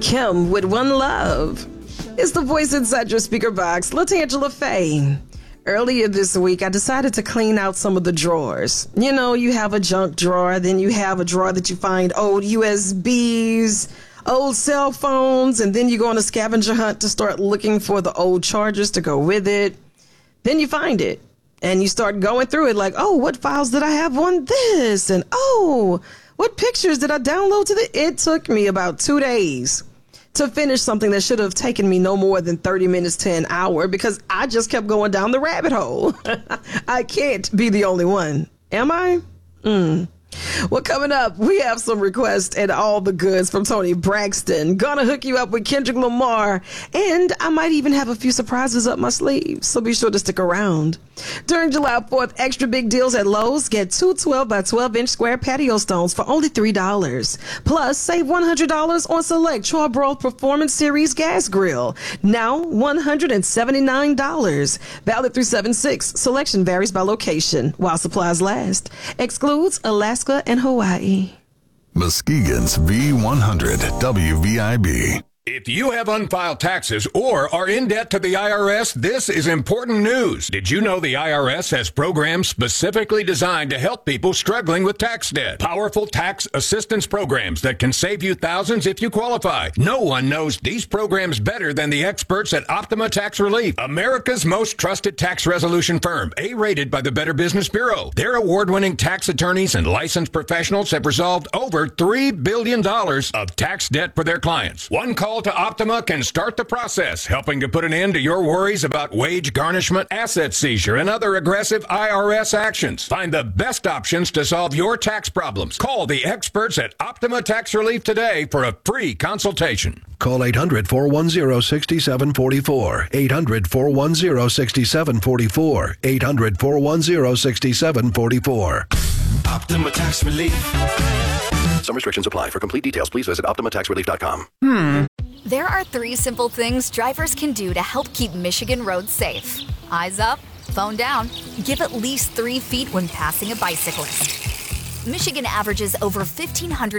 Kim with One Love. It's the voice inside your speaker box, LaTangela Faye. Earlier this week, I decided to clean out some of the drawers. You know, you have a junk drawer, then you have a drawer that you find old USBs, old cell phones, and then you go on a scavenger hunt to start looking for the old chargers to go with it. Then you find it, and you start going through it like, oh, what files did I have on this? And oh, what pictures did I download to the... It took me about 2 days to finish something that should have taken me no more than 30 minutes to an hour because I just kept going down the rabbit hole. I can't be the only one. Am I? Well, coming up, we have some requests and all the goods from Toni Braxton. Gonna hook you up with Kendrick Lamar, and I might even have a few surprises up my sleeve, so be sure to stick around. During July 4th, extra big deals at Lowe's. Get two 12 by 12-inch square patio stones for only $3. Plus, save $100 on select Charbroil Performance Series gas grill. Now, $179. Valid through 7/6. Selection varies by location, while supplies last. Excludes Alaska and Hawaii. Muskegon's V100 WVIB. If you have unfiled taxes or are in debt to the IRS, this is important news. Did you know the IRS has programs specifically designed to help people struggling with tax debt? Powerful tax assistance programs that can save you thousands if you qualify. No one knows these programs better than the experts at Optima Tax Relief, America's most trusted tax resolution firm, A-rated by the Better Business Bureau. Their award-winning tax attorneys and licensed professionals have resolved over $3 billion of tax debt for their clients. One call to Optima can start the process, helping to put an end to your worries about wage garnishment, asset seizure, and other aggressive IRS actions. Find the best options to solve your tax problems. Call the experts at Optima Tax Relief today for a free consultation. Call 800-410-6744. 800-410-6744. 800-410-6744. Optima Tax Relief. Some restrictions apply. For complete details, please visit OptimaTaxRelief.com. There are 3 simple things drivers can do to help keep Michigan roads safe. Eyes up, phone down, give at least 3 feet when passing a bicyclist. Michigan averages over 1,500